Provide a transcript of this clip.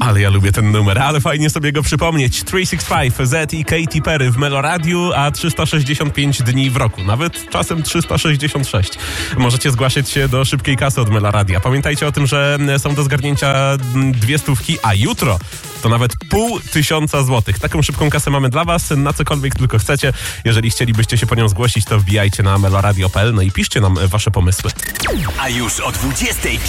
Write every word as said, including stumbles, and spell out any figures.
Ale ja lubię ten numer, ale fajnie sobie go przypomnieć. trzysta sześćdziesiąt pięć, Z i Katy Perry w Meloradiu, a trzysta sześćdziesiąt pięć dni w roku. Nawet czasem trzysta sześćdziesiąt sześć. Możecie zgłaszać się do szybkiej kasy od Meloradia. Pamiętajcie o tym, że są do zgarnięcia dwie stówki, a jutro to nawet pół tysiąca złotych. Taką szybką kasę mamy dla was, na cokolwiek tylko chcecie. Jeżeli chcielibyście się po nią zgłosić, to wbijajcie na meloradio kropka p l, no i piszcie nam wasze pomysły. A już o dwudziestej